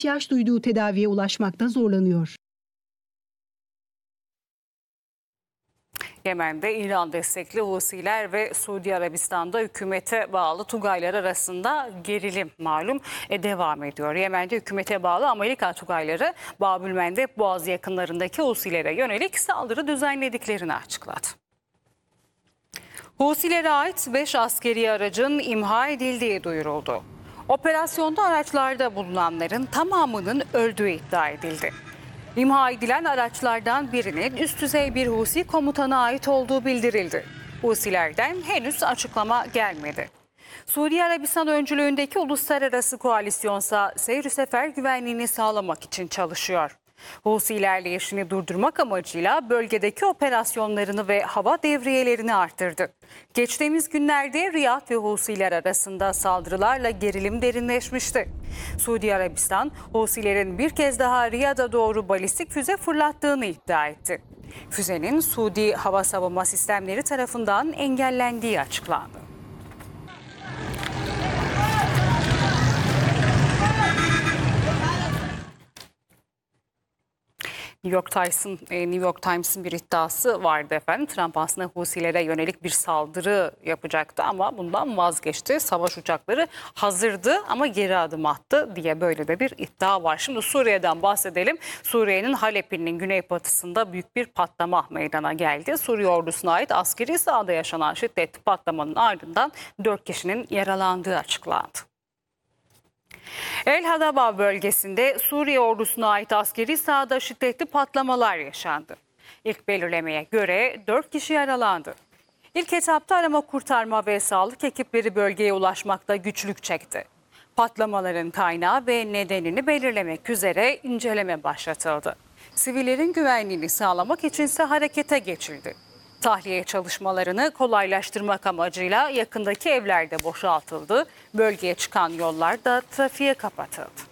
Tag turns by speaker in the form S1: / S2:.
S1: ihtiyaç duyduğu tedaviye ulaşmakta zorlanıyor.
S2: Yemen'de İran destekli Husiler ve Suudi Arabistan'da hükümete bağlı Tugaylar arasında gerilim malum devam ediyor. Yemen'de hükümete bağlı Amerika Tugayları Babülmendeb Boğazı yakınlarındaki Husilere yönelik saldırı düzenlediklerini açıkladı. Husilere ait 5 askeri aracın imha edildiği duyuruldu. Operasyonda araçlarda bulunanların tamamının öldüğü iddia edildi. İmha edilen araçlardan birinin üst düzey bir Husi komutana ait olduğu bildirildi. Husilerden henüz açıklama gelmedi. Suudi Arabistan öncülüğündeki uluslararası koalisyonsa seyir sefer güvenliğini sağlamak için çalışıyor. Husi ilerleyişini durdurmak amacıyla bölgedeki operasyonlarını ve hava devriyelerini arttırdı. Geçtiğimiz günlerde Riyad ve Husiler arasında saldırılarla gerilim derinleşmişti. Suudi Arabistan, Husilerin bir kez daha Riyad'a doğru balistik füze fırlattığını iddia etti. Füzenin Suudi hava savunma sistemleri tarafından engellendiği açıklandı. New York Times'ın bir iddiası vardı efendim. Trump aslında Husilere yönelik bir saldırı yapacaktı ama bundan vazgeçti. Savaş uçakları hazırdı ama geri adım attı diye böyle de bir iddia var. Şimdi Suriye'den bahsedelim. Suriye'nin Halep'inin güneybatısında büyük bir patlama meydana geldi. Suriye ordusuna ait askeri sahada yaşanan şiddetli patlamanın ardından 4 kişinin yaralandığı açıklandı. El Hadaba bölgesinde Suriye ordusuna ait askeri sahada şiddetli patlamalar yaşandı. İlk belirlemeye göre 4 kişi yaralandı. İlk etapta arama kurtarma ve sağlık ekipleri bölgeye ulaşmakta güçlük çekti. Patlamaların kaynağı ve nedenini belirlemek üzere inceleme başlatıldı. Sivillerin güvenliğini sağlamak içinse harekete geçildi. Tahliye çalışmalarını kolaylaştırmak amacıyla yakındaki evler de boşaltıldı. Bölgeye çıkan yollar da trafiğe kapatıldı.